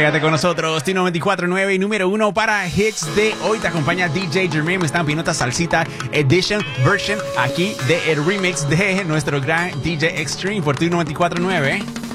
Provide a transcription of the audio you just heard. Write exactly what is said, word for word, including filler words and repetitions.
Pégate con nosotros, T noventa y cuatro punto nueve y número uno para hits de hoy. Te acompaña D J Jermaine, me están pidiendo esta salsita edition version aquí de el remix de nuestro gran D J Extreme por T noventa y cuatro punto nueve.